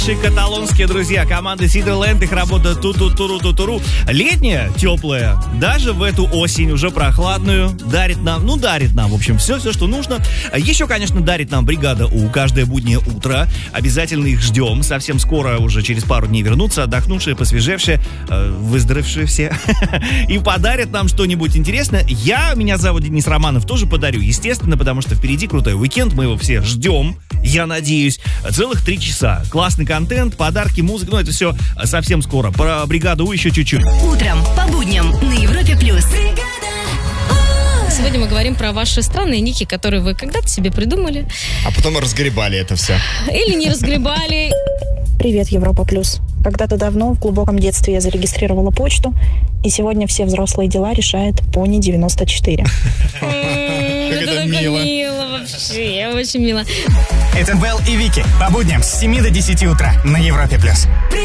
Каталонские друзья, команда Сидерленд, их работа ту-ту-туру-ту-туру. Летняя, теплая, даже в эту осень уже прохладную, дарит нам, в общем, все, что нужно. Еще, конечно, дарит нам бригада У каждое буднее утро. Обязательно их ждем. Совсем скоро, уже через пару дней вернутся, отдохнувшие, посвежевшие, выздоровевшие все. И подарят нам что-нибудь интересное. Меня зовут Денис Романов, тоже подарю, естественно, потому что впереди крутой уикенд, мы его все ждем, я надеюсь. Целых 3 часа. Классный контент, подарки, музыка, это все совсем скоро. Про бригаду У еще чуть-чуть. Утром по будням на Европе+. Сегодня мы говорим про ваши странные ники, которые вы когда-то себе придумали. А потом разгребали это все. Или не разгребали. Привет, Европа+. Когда-то давно, в глубоком детстве, я зарегистрировала почту, и сегодня все взрослые дела решает Пони 94. Это мило вообще, очень мило. Это Белл и Вики. По будням с 7 до 10 утра на Европе+.